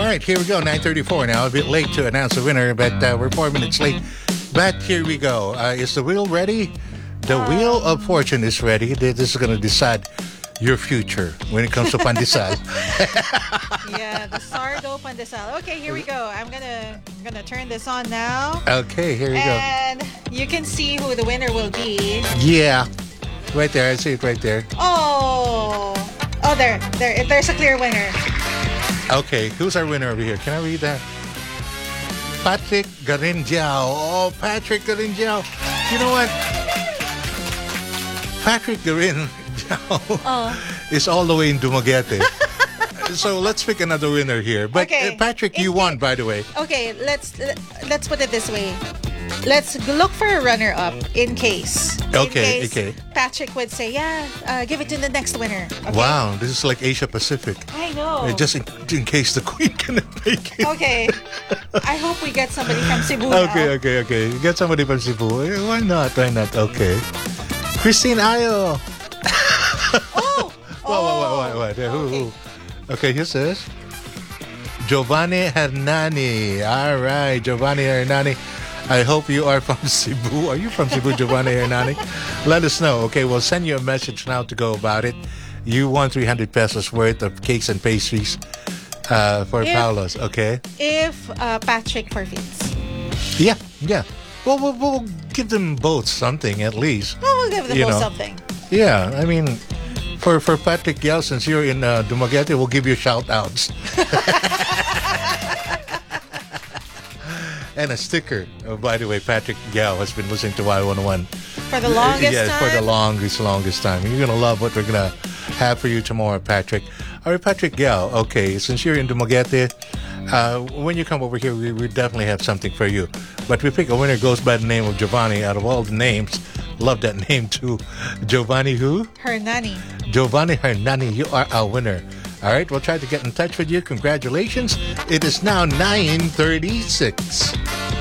right, here we go. 9:34 now. A bit late to announce the winner, but we're 4 minutes late. But here we go. Is the wheel ready? The wheel of fortune is ready. This is going to decide your future when it comes to pandesal. Yeah, the sardo pandesal. Okay, here we go. I'm gonna turn this on now. Okay, here we go. And you can see who the winner will be. Yeah, right there. I see it right there. Oh, there's a clear winner. Okay, who's our winner over here? Can I read that? Patrick Garinjao. Oh, Patrick Garinjao. You know what? Patrick Garinjao is all the way in Dumaguete. So let's pick another winner here. But Okay. Patrick, you won, by the way. Okay, let's put it this way. Let's look for a runner-up in case. Okay, in case okay. Patrick would say, give it to the next winner. Okay? Wow, this is like Asia Pacific. I know. Just in case the queen cannot make it. Okay. I hope we get somebody from Cebu now. Okay. You get somebody from Cebu. Why not? Okay. Christine Ayo. Oh! What? Who? Okay, here says Giovanni Hernani. All right, Giovanni Hernani. I hope you are from Cebu. Are you from Cebu, Giovanni Hernani? Let us know. Okay, we'll send you a message now to go about it. You won 300 pesos worth of cakes and pastries for Paolo's. Okay. If Patrick forfeits. Yeah. Well, we'll give them both something at least. Oh, we'll give them both something. Yeah, I mean, for Patrick Yao, since you're in Dumaguete, we'll give you shout-outs. And a sticker. Oh, by the way, Patrick Yao has been listening to Y101. For the longest time? Yeah, for the longest time. You're going to love what we're going to have for you tomorrow, Patrick. All right, Patrick Yao, okay, since you're in Dumaguete, when you come over here, we definitely have something for you. But we pick a winner goes by the name of Giovanni out of all the names. Love that name too. Giovanni who? Hernani. Giovanni Hernani, you are our winner. All right, we'll try to get in touch with you. Congratulations. It is now 9:36.